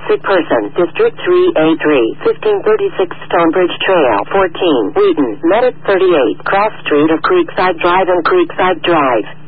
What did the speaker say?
Sick person, District 3A3, 1536 Stonebridge Trail, 14, Wheaton, Medic 38, Cross Street of Creekside Drive and Creekside Drive.